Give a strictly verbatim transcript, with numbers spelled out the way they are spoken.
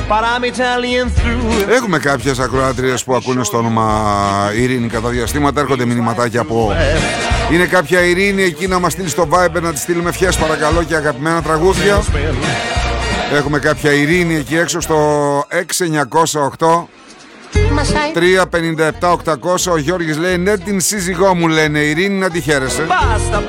Έχουμε κάποιες ακροάτριες που ακούνε στο όνομα Ειρήνη κατά διαστήματα. Έρχονται μηνυματάκια από... Είναι κάποια Ειρήνη εκεί να μας στείλει στο Viber, να τη στείλουμε ευχές παρακαλώ και αγαπημένα τραγούδια. Έχουμε κάποια Ειρήνη εκεί έξω στο έξι εννιακόσια οκτώ τρία πενήντα επτά οκτακόσια. Ο Γιώργης λέει ναι, την σύζυγό μου λένε Ειρήνη, να τη χαίρεσαι.